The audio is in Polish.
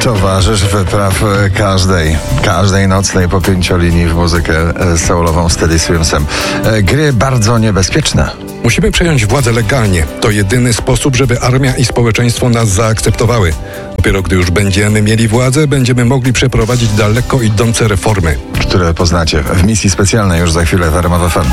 towarzysz wypraw każdej nocnej po 5 linii w muzykę soulową z Teddy Swimmsem. Gry bardzo niebezpieczne. Musimy przejąć władzę legalnie. To jedyny sposób, żeby armia i społeczeństwo nas zaakceptowały. Dopiero gdy już będziemy mieli władzę, będziemy mogli przeprowadzić daleko idące reformy, które poznacie w misji specjalnej już za chwilę w RMF FM.